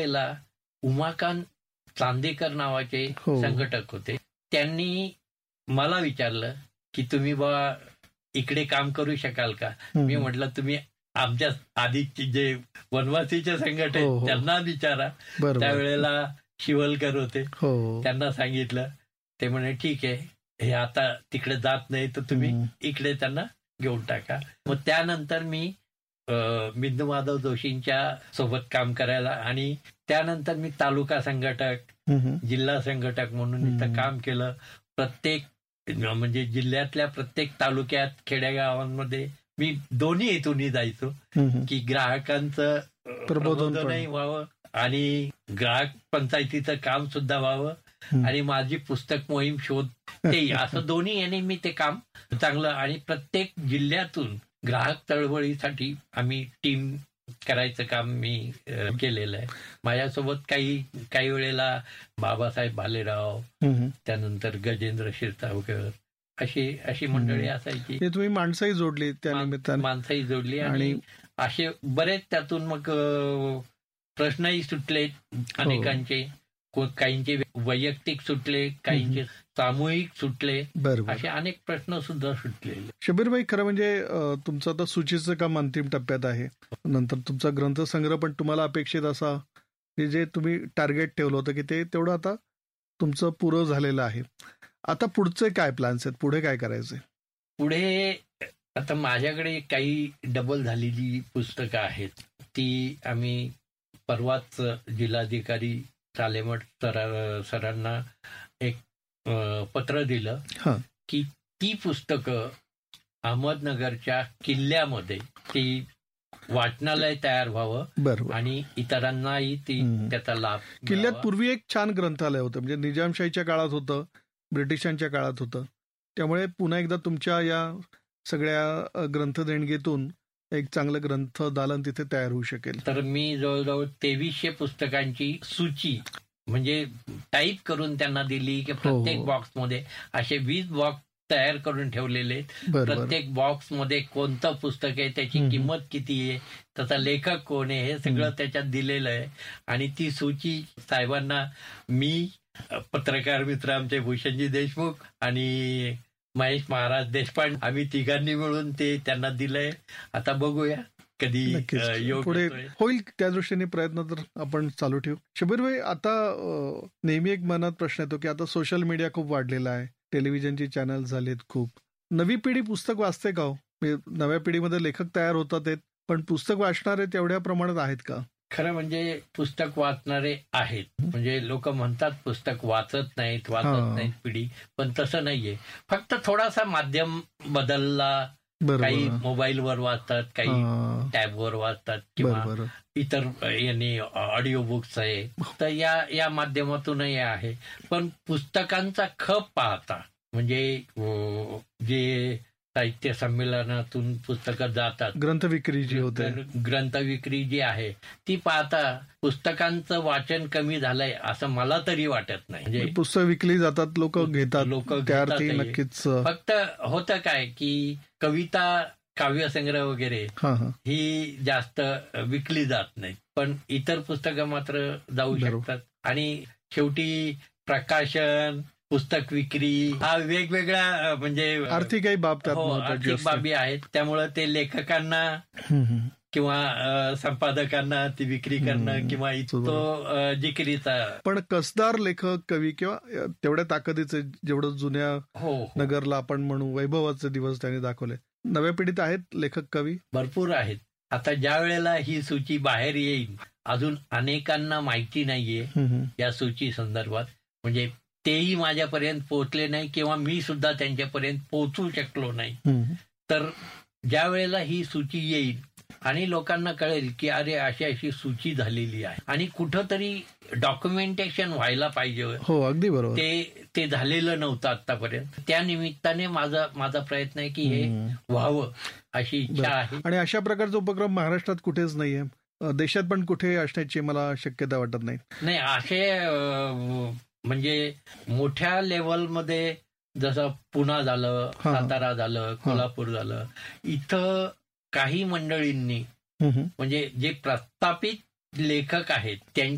त्यावेळेला उमाकांत चांदेकर नावाचे हो. संघटक होते. त्यांनी मला विचारलं की तुम्ही बा इकडे काम करू शकाल का. मी म्हटलं तुम्ही आमच्या आधीचे जे वनवासीचे संघटक हो, आहेत हो. त्यांना विचारा. बरोबर. त्यावेळेला शिवलकर होते. हो. त्यांना सांगितलं. ते म्हणे ठीक आहे, हे आता तिकडे जात नाही तर तुम्ही इकडे त्यांना घेऊन टाका. मग त्यानंतर मी बिंदू माधव जोशींच्या सोबत काम करायला आणि त्यानंतर मी तालुका संघटक, जिल्हा संघटक म्हणून इथं काम केलं. प्रत्येक म्हणजे जिल्ह्यातल्या प्रत्येक तालुक्यात, खेडेगावांमध्ये मी दोन्ही हेतून जायचो की ग्राहकांचं प्रबोधनही व्हावं आणि ग्राहक पंचायतीचं काम सुद्धा व्हावं आणि माझी पुस्तक मोहीम शोध ते असं दोन्ही याने मी ते काम चांगलं. आणि प्रत्येक जिल्ह्यातून ग्राहक चळवळीसाठी आम्ही टीम करायचं काम मी केलेलं आहे. माझ्यासोबत काही वेळेला बाबासाहेब भालेराव, त्यानंतर गजेंद्र शिरसावकर अशी मंडळी असायची. तुम्ही माणसंही जोडली त्या निमित्ताने. माणसंही जोडली आणि असे बरेच त्यातून मग प्रश्नही सुटले अनेकांचे. काहींचे वैयक्तिक सुटले, काहींचे सामूहिक सुटले, असे अनेक प्रश्न सुद्धा सुटलेले. शबीरभाई, खरं म्हणजे तुमचं आता सूचीचं काम अंतिम टप्प्यात आहे. नंतर तुमचा ग्रंथसंग्रह पण तुम्हाला अपेक्षित असा जे तुम्ही टार्गेट ठेवलं होतं की ते तेवढं आता तुमचं पुरं झालेलं आहे. आता पुढचे काय प्लॅन्स आहेत? पुढे काय करायचंय? पुढे आता माझ्याकडे काही डबल झालेली पुस्तकं आहेत. ती आम्ही परवाच जिल्हाधिकारी तालेमठ सरांना एक पत्र दिलं की ती पुस्तकं अहमदनगरच्या किल्ल्यामध्ये ती वाचनालय तयार व्हावं आणि इतरांनाही त्याचा लाभ. किल्ल्यात पूर्वी एक छान ग्रंथालय होतं, म्हणजे निजामशाहीच्या काळात होतं, ब्रिटिशांच्या काळात होतं. त्यामुळे पुन्हा एकदा तुमच्या या सगळ्या ग्रंथदेणगीतून एक चांगलं ग्रंथ दालन तिथे तयार होऊ शकेल. तर मी जवळजवळ 2300 पुस्तकांची सूची म्हणजे टाईप करून त्यांना दिली की प्रत्येक बॉक्समध्ये असे 20 बॉक्स तयार करून ठेवलेले. प्रत्येक बॉक्समध्ये कोणतं पुस्तक आहे, त्याची किंमत किती आहे, त्याचा लेखक कोण आहे, हे सगळं त्याच्यात दिलेलं आहे. आणि ती सूची साहेबांना मी, पत्रकार मित्र आमचे भूषणजी देशमुख आणि महेश महाराज देशपांडे, आम्ही तिघांनी मिळून ते त्यांना दिलंय. आता बघूया कधी पुढे होईल त्या दृष्टीने प्रयत्न तर आपण चालू ठेवू. शबीरभाई, आता नेहमी एक मनात प्रश्न येतो की आता सोशल मीडिया खूप वाढलेला आहे, टेलिव्हिजनचे चॅनल झालेत खूप. नवी पिढी पुस्तक वाचते का हो? नव्या पिढीमध्ये लेखक तयार होतात आहेत, पण पुस्तक वाचणारे तेवढ्या प्रमाणात आहेत का? खरं म्हणजे पुस्तक वाचणारे आहेत. म्हणजे लोक म्हणतात पुस्तक वाचत नाहीत पिढी, पण तसं नाहीये. फक्त थोडासा माध्यम बदलला. काही मोबाईलवर वाचतात, काही टॅबवर वाचतात किंवा इतर यांनी ऑडिओ बुक्स आहे, तर या माध्यमातूनही आहे. पण पुस्तकांचा खप पाहता म्हणजे जे साहित्य संमेलनातून पुस्तकं जातात, ग्रंथविक्री जी होते, ग्रंथविक्री जी आहे ती पाहता पुस्तकांचं वाचन कमी झालंय असं मला तरी वाटत नाही. म्हणजे पुस्तकं विकली जातात, लोक घेतात. नक्कीच. फक्त होतं काय की कविता, काव्यसंग्रह वगैरे ही जास्त विकली जात नाही, पण इतर पुस्तकं मात्र जाऊ शकतात. आणि शेवटी प्रकाशन, पुस्तक विक्री हा वेगवेगळ्या म्हणजे आर्थिकही आर्थिक बाबी आहेत. त्यामुळं ते लेखकांना किंवा संपादकांना ती विक्री करणं किंवा तो जिकिरीचा. पण कसदार लेखक, कवी किंवा तेवढ्या ताकदीचे जेवढं जुन्या नगरला आपण म्हणू वैभवाचे दिवस त्यांनी दाखवले, नव्या पिढीत आहेत लेखक कवी भरपूर आहेत. आता ज्या वेळेला ही सूची बाहेर येईल अजून अनेकांना माहिती नाहीये या सूची संदर्भात. म्हणजे तेही माझ्यापर्यंत पोहोचले नाही किंवा मी सुद्धा त्यांच्यापर्यंत पोहोचू शकलो नाही. तर ज्या वेळेला ही सूची येईल आणि लोकांना कळेल की अरे अशी सूची झालेली आहे आणि कुठंतरी डॉक्युमेंटेशन व्हायला पाहिजे. हो, अगदी बरोबर. ते झालेलं नव्हतं आतापर्यंत. त्या निमित्ताने माझा प्रयत्न आहे की हे व्हावं अशी इच्छा आहे. आणि अशा प्रकारचा उपक्रम महाराष्ट्रात कुठेच नाहीये, देशात पण कुठे असण्याची मला शक्यता वाटत नाही. असे म्हणजे मोठ्या लेवलमध्ये जसं पुणा झालं, सातारा झालं, कोल्हापूर झालं, इथं काही मंडळींनी म्हणजे जे प्रस्थापित लेखक आहेत